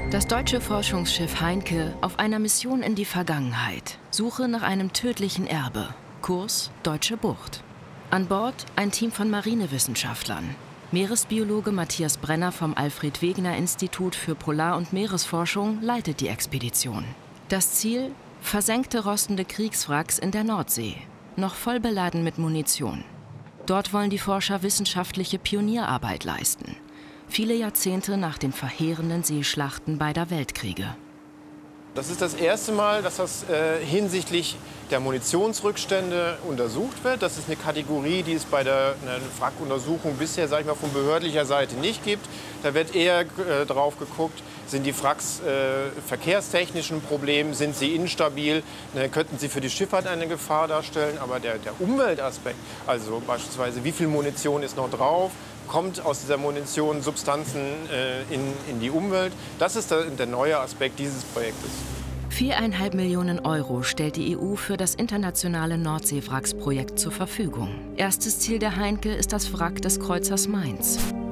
Das deutsche Forschungsschiff Heinke auf einer Mission in die Vergangenheit. Suche nach einem tödlichen Erbe. Kurs Deutsche Bucht. An Bord ein Team von Marinewissenschaftlern. Meeresbiologe Matthias Brenner vom Alfred-Wegener-Institut für Polar- und Meeresforschung leitet die Expedition. Das Ziel? Versenkte rostende Kriegswracks in der Nordsee, noch voll beladen mit Munition. Dort wollen die Forscher wissenschaftliche Pionierarbeit leisten. Viele Jahrzehnte nach den verheerenden Seeschlachten beider Weltkriege. Das ist das erste Mal, dass das hinsichtlich der Munitionsrückstände untersucht wird. Das ist eine Kategorie, die es bei der Wrackuntersuchung bisher, sag ich mal, von behördlicher Seite nicht gibt. Da wird eher drauf geguckt, sind die Wracks verkehrstechnischen Problemen, sind sie instabil, könnten sie für die Schifffahrt eine Gefahr darstellen. Aber der Umweltaspekt, also beispielsweise wie viel Munition ist noch drauf, kommt aus dieser Munition Substanzen in die Umwelt. Das ist der neue Aspekt dieses Projektes. 4,5 Millionen Euro stellt die EU für das internationale Nordseewracksprojekt zur Verfügung. Erstes Ziel der Heinke ist das Wrack des Kreuzers Mainz.